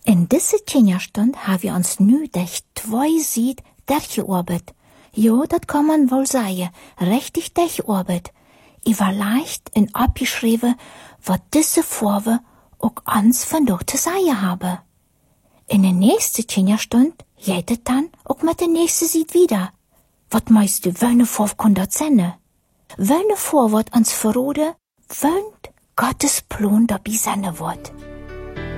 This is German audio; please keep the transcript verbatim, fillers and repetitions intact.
In diese Kinderstund haben wir uns nu durch zwei Sied durchgearbeitet. Jo, dat kann man wohl sagen, richtig durchgearbeitet. Überleicht und abgeschrieben, was diese Vorwe auch ans von dort zu sagen habe. In der nächsten Kinderstund geht es dann auch mit der nächsten Sied wieder. Was meinst du, welche Vorwe kann das sein? Welche Vorwe wird uns verraten, wenn Gottes Plan dabei sein wird?